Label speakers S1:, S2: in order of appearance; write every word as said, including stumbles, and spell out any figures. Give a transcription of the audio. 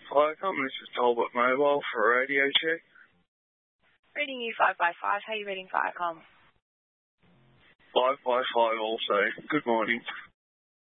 S1: Viacom, this is Talbot Mobile for a radio check.
S2: Reading you five by five. How are you reading Viacom?
S1: five by five also. Good morning.